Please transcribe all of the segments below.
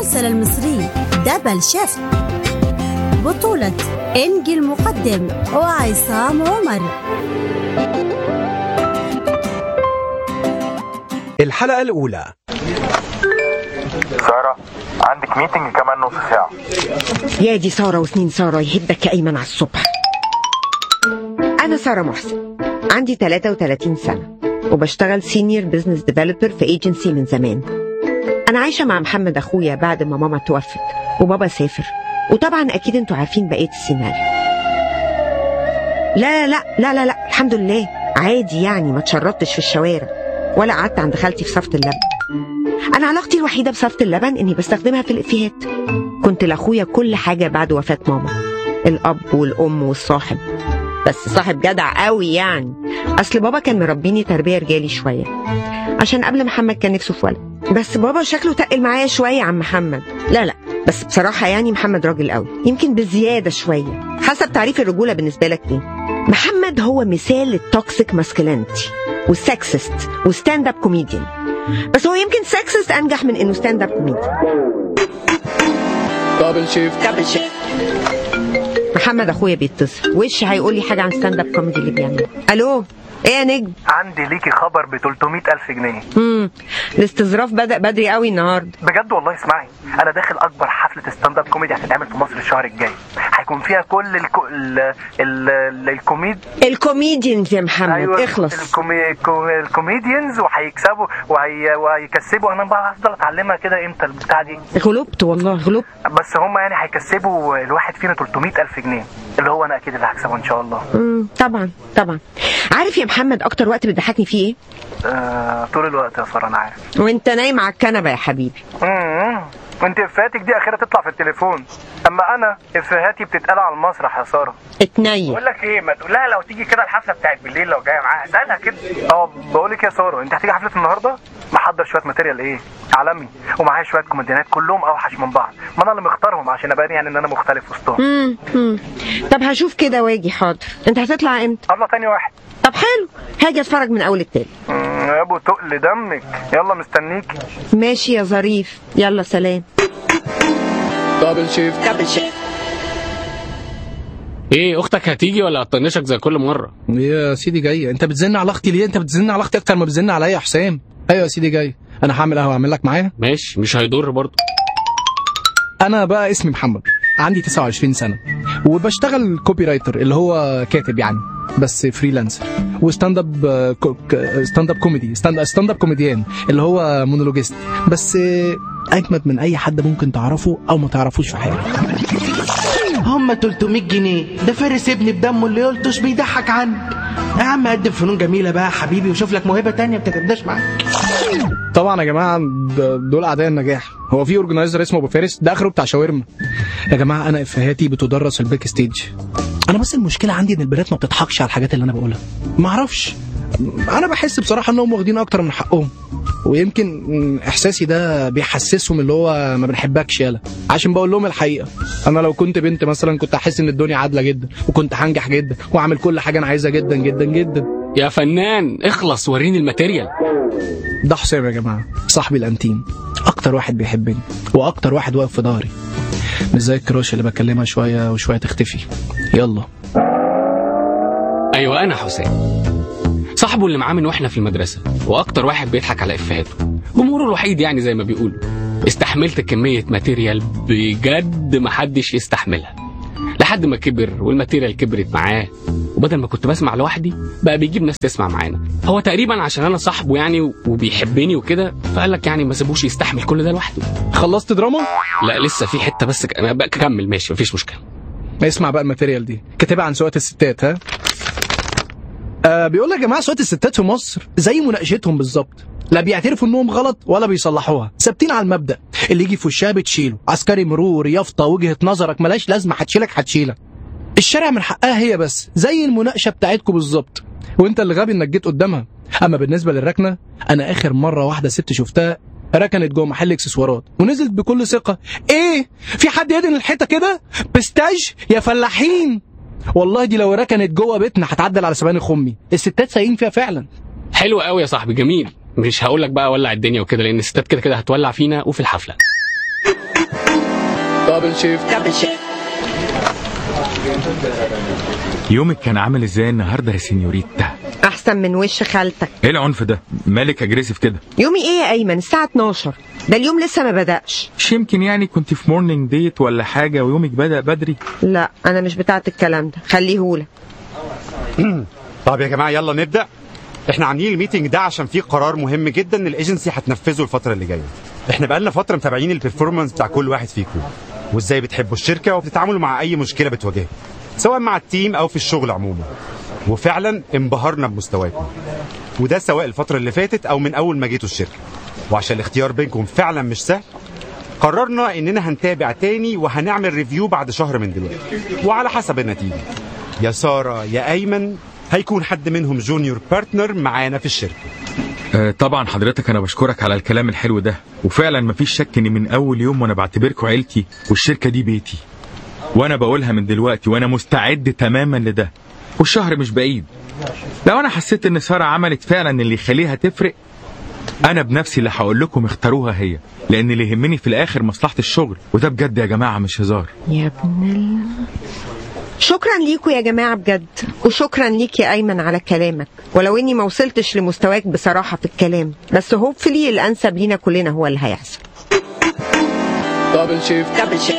المسلسل المصري دبل شيفت بطولة إنجي المقدم وعصام عمر. الحلقة الأولى. سارة عندك ميتنج كمان نص ساعة. يا دي سارة وسنين سارة، يهدك يا أيمن على الصبح. أنا سارة محسن، عندي 33 سنة وبشتغل سينيور بيزنس ديفلوبر في ايجنسي من زمان. أنا عايشة مع محمد أخويا بعد ما ماما توفت وبابا سافر، وطبعا أكيد أنتوا عارفين بقية السيناريو. لا لا لا لا لا الحمد لله عادي، يعني ما تشردتش في الشوارع ولا قعدت عند خالتي في صفة اللبن. أنا علاقتي الوحيدة بصفة اللبن إني بستخدمها في الإفيهات. كنت لأخويا كل حاجة بعد وفاة ماما، الأب والأم والصاحب، بس صاحب جدع قوي يعني. أصل بابا كان مربيني تربية رجالي شوية عشان قبل محمد كان نفسه في ولد، بس بابا شكله تقل معايا شوية عن محمد. لا لا بس بصراحة يعني محمد راجل قوي، يمكن بزيادة شوية حسب تعريف الرجولة بالنسبة لك ايه. محمد هو مثال للتوكسيك ماسكلينتي والسكسست وستاند اب كوميديان، بس هو يمكن سكسست انجح من انه ستاند اب كوميديان. دبل شيفت. محمد اخويا بيتصل، وش هيقول لي حاجة عن ستاند اب كوميدي اللي بيعمله؟ الو ايه يا نجم؟ عندي ليكي خبر ب 300,000 جنيه. الاستظراف بدأ بدري قوي النهارده. بجد والله اسمعي، انا داخل اكبر حفلة ستاند اب كوميدي هتتعمل في مصر الشهر الجاي، هيكون فيها كل الكوميديانز يا محمد. أيوة اخلص. الكوميديانز وهيكسبوا وهيكسبوا. انا بقى هفضل اتعلمها كده امتى البتاع دي. غلبت والله غلبت. بس هم يعني هيكسبوا الواحد فينا 300,000 جنيه، اللي هو انا اكيد اللي هكسبه ان شاء الله. طبعا. عارف يا محمد اكتر وقت بتضحكني فيه ايه؟ طول الوقت يا سارة انا عارف. وانت نايم على الكنبه يا حبيبي. وانت افهاتك دي اخيرا تطلع في التليفون، اما انا افهاتي بتتقال على المسرح يا سارة. اتنين. بقول لك ايه، ما تقول لها لو تيجي كده الحفله بتاعت بالليل لو جايه معاها، اسالها كده. بقول لك يا سارة، انت هتيجي حفله النهارده؟ محضر شويه ماتيريال ايه عالمي، ومعايا شويه كوميديانات كلهم اوحش من بعض، ما انا اللي مختارهم عشان ابان يعني ان انا مختلف وسطهم. طب هشوف كده واجي. حاضر. انت هتطلع امتى؟ هطلع تاني واحد. طب حلو، هاجي اتفرج من اول التاني. يا ابو تقل دمك، يلا مستنيك. ماشي يا ظريف، يلا سلام. دبل شيفت. ايه اختك هتيجي ولا هتطنشك زي كل مره؟ يا سيدي جاي. انت بتزن على اختي ليه؟ انت بتزن على اختي اكتر ما بتزن عليا يا حسام. ايوه يا سيدي جاي، انا هعمل قهوه اعمل لك معايا. ماشي مش هيضر برضه. انا بقى اسمي محمد، عندي 29 سنه وبشتغل كوبي رايتر، اللي هو كاتب يعني بس فريلانسر، وستاند اب كوميدي ستاند اب كوميديان، اللي هو مونولوجيست، بس اجمد من اي حد ممكن تعرفه او ما تعرفوش في حياتك. هم 300 جنيه ده فارس ابني بدمه اللي قلتوش بيضحك عنك. يا عم قدم فنون جميله بقى حبيبي وشوف لك موهبه تانية ما بتتبداش معاك. طبعا يا جماعه دول اعداء النجاح. هو في اورجنايزر اسمه ابو فارس ده اخره بتاع شاورما. يا جماعه انا افهاتي بتدرس الباك ستيج. انا بس المشكله عندي ان البنات ما بتضحكش على الحاجات اللي انا بقولها، ما اعرفش. انا بحس بصراحه انهم واخدين اكتر من حقهم، ويمكن احساسي ده بيحسسهم اللي هو ما بنحبكش يالا، عشان بقول لهم الحقيقه. انا لو كنت بنت مثلا كنت احس ان الدنيا عادله جدا، وكنت هنجح جدا واعمل كل حاجه انا عايزها جدا جدا جدا. يا فنان اخلص وريني الماتيريال. ده حسام يا جماعه، صاحبي الانتيم، اكتر واحد بيحبني واكتر واحد واقف في ظهري، مش زي الكراش اللي بكلمها شويه وشويه تختفي. يلا. ايوه انا حسام، صاحبه اللي معاه من واحنا في المدرسه، واكتر واحد بيضحك على افهاته، جمهوره الوحيد يعني زي ما بيقولوا. استحملت كميه ماتيريال بجد محدش يستحملها، لحد ما كبر والماتيريال كبرت معاه، وبدل ما كنت بسمع لوحدي بقى بيجيب ناس تسمع معانا. هو تقريبا عشان انا صاحبه يعني وبيحبني وكده، فقال لك يعني ما سيبوش يستحمل كل ده لوحده. خلصت دراما؟ لا لسه في حته بس انا بقى كمل. ماشي مفيش مشكله. اسمع بقى الماتيريال دي كاتبها عن سواقة الستات. ها بيقول لك يا جماعه سواقة الستات في مصر زي مناقشتهم بالظبط، لا بيعترفوا انهم غلط ولا بيصلحوها، ثابتين على المبدأ اللي يجي في وشها بتشيله. عسكري مرور، يافطه، وجهه نظرك ملاش لازمه، هتشيلك. الشارع من حقها هي بس، زي المناقشه بتاعتكم بالظبط، وانت اللي غبي انك جيت قدامها. اما بالنسبه للركنه، انا اخر مره واحده ست شفتها ركنت جوه محل اكسسوارات ونزلت بكل ثقه. ايه في حد يدن الحيطه كده؟ بستاج يا فلاحين. والله دي لو ركنت جوه بيتنا هتعدل على سبانخ امي. الستات سايقين فيها فعلا. حلو قوي يا صاحبي، جميل. مش هقول لك بقى ولع الدنيا وكده، لان الستات كده كده هتولع فينا وفي الحفله. دبل شيفت. يومك كان عامل ازاي النهارده يا سينيوريتا؟ احسن من وش خالتك. ايه العنف ده؟ مالك اجريسيف كده؟ يومي ايه يا ايمن؟ الساعه 12، ده اليوم لسه ما بدأش. مش يمكن يعني كنت في مورنينج ديت ولا حاجه ويومك بدأ بدري؟ لا انا مش بتاعت الكلام ده، خليهولك. طب يا جماعه يلا نبدا. احنا عاملين الميتنج ده عشان فيه قرار مهم جدا الايجنسي هتنفذه الفتره اللي جايه. احنا بقالنا فتره متابعين البرفورمانس بتاع كل واحد فيكم وازاي بتحبوا الشركه وبتتعاملوا مع اي مشكله بتواجهها سواء مع التيم او في الشغل عموما، وفعلا انبهرنا بمستواكم، وده سواء الفتره اللي فاتت او من اول ما جيتوا الشركه. وعشان الاختيار بينكم فعلا مش سهل، قررنا اننا هنتابع تاني وهنعمل ريفيو بعد شهر من دلوقتي، وعلى حسب النتيجه يا ساره يا ايمن هيكون حد منهم جونيور بارتنر معانا في الشركه. طبعا حضرتك انا بشكرك على الكلام الحلو ده، وفعلا مفيش شك ان من اول يوم وانا بعتبركم عيلتي والشركه دي بيتي، وانا بقولها من دلوقتي وانا مستعد تماما لده، والشهر مش بعيد. لو انا حسيت ان ساره عملت فعلا اللي يخليها تفرق، انا بنفسي اللي هقول لكم اختاروها هي، لان اللي يهمني في الاخر مصلحه الشغل، وده بجد يا جماعه مش هزار. يا ابن شكرا ليكوا يا جماعه بجد، وشكرا ليك يا ايمن على كلامك، ولو اني ما وصلتش لمستواك بصراحه في الكلام، بس هوبفلي الانسب لينا كلنا هو اللي هيحصل. دبل شيفت.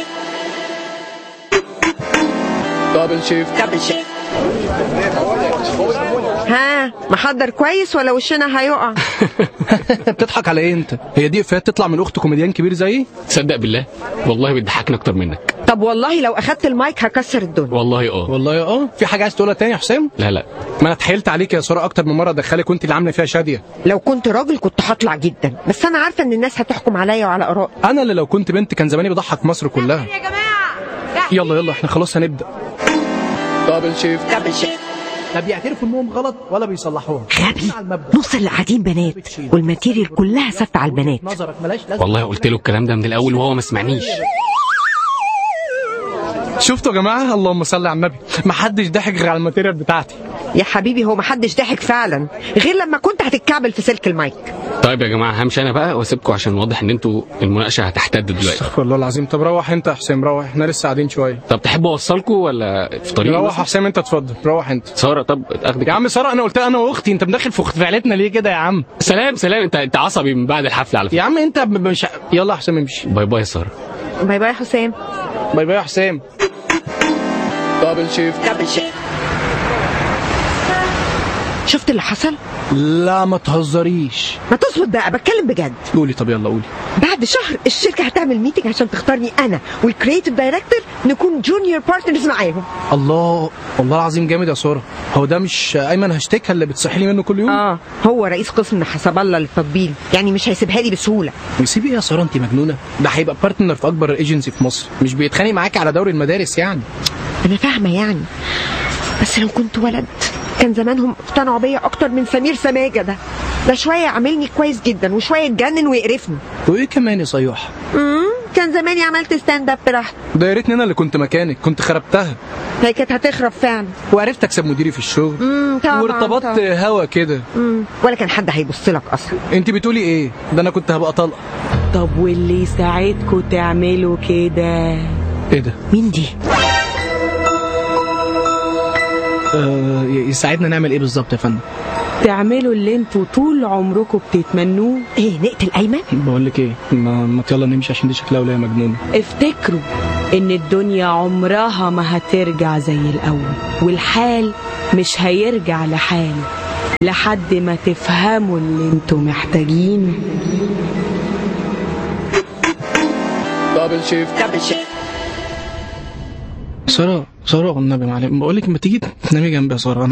ها محضر كويس ولا وشنا هيقع؟ بتضحك على ايه انت؟ هي دي افيهات تطلع من اخت كوميديان كبير زيي؟ تصدق بالله والله بتضحكنا اكتر منك. طب والله لو اخدت المايك هكسر الدنيا. والله في حاجه عايز تقولها تاني يا حسام؟ لا ما انا اتحايلت عليك يا ساره اكتر من مره ادخلك وانت اللي عامله فيها شاديه. لو كنت راجل كنت هطلع جدا، بس انا عارفه ان الناس هتحكم عليا وعلى ارائي. انا اللي لو كنت بنت كان زماني بضحك مصر كلها. يا جماعه يلا احنا خلاص هنبدا. دبل شيفت. لا بيعترفوا انهم غلط ولا بيصلحوها. غبي، نص اللي قاعدين بنات والماتيريال كلها ثابته على البنات. والله قلت له الكلام ده من الاول وهو ما سمعنيش. شفتوا يا جماعه؟ اللهم صل على النبي، ما حدش ضحك غير على الماتيريال بتاعتي. يا حبيبي هو ما حدش ضحك فعلا غير لما كنت هتتكعبل في سلك المايك. طيب يا جماعه همشي انا بقى واسيبكم عشان واضح ان انتوا المناقشه هتحتد دلوقتي. استغفر الله العظيم. طب روح انت يا حسام، روح، احنا لسه قاعدين شويه. طب تحبوا اوصلكم ولا في طريق؟ روح يا حسام انت، اتفضل روح انت. ساره طب اخدك يا عم. ساره انا قلتها انا واختي، انت مدخل في عيلتنا ليه كده يا عم؟ سلام انت عصبي من بعد الحفله على فكره. يا عم انت مش يلا يا حسام امشي. باي باي يا ساره. باي باي يا حسام. باي باي يا حسام. دبل شيفت. شفت اللي حصل؟ لا ما تهزريش. ما تظبط بقى، بتكلم بجد. قولي. طب يلا قولي. بعد شهر الشركه هتعمل ميتنج عشان تختارني انا والكرييتيف دايركتور نكون جونيور بارتنرز معاهم. الله والله العظيم جامد يا ساره. هو ده مش ايمن هاشتكها اللي بتصحي لي منه كل يوم؟ هو رئيس قسم حسب الله للتطبيل، يعني مش هيسيبها لي بسهوله. يسيب ايه يا ساره؟ انت مجنونه؟ ده هيبقى بارتنر في اكبر ايجنسي في مصر، مش بيتخانق معاكي على دوري المدارس يعني. انا فاهمه يعني، بس لو كنت ولد كان زمانهم اقتنعوا بيا اكتر من سمير سماجه ده شويه عاملني كويس جدا وشويه اتجنن ويقرفني. وايه كمان يا صيوح؟ كان زماني عملت ستاند اب براحتي. ده يا ريتني انا اللي كنت مكانك، كنت خربتها. هي كانت هتخرب فعلا. وعرفت اكسب مديري في الشغل. طبعا وارتبطت هوا كده. ولا كان حد هيبص لك اصلا. انت بتقولي ايه؟ ده انا كنت هبقى طلقه. طب واللي يساعدكوا تعملوا كده؟ ايه ده؟ مين دي؟ يساعدنا نعمل ايه بالظبط يا فندم؟ تعملوا اللي انتوا طول عمركم بتتمنوه. ايه، نقتل ايمن؟ بقول لك ايه، ما يلا نمشي عشان دي شكلها ولا مجنونه. افتكروا ان الدنيا عمرها ما هترجع زي الاول، والحال مش هيرجع لحاله لحد ما تفهموا اللي انتوا محتاجينه. دبل شيفت. ساره والنبي معلم، بقول لك ما تيجي تنامي جنبي يا ساره.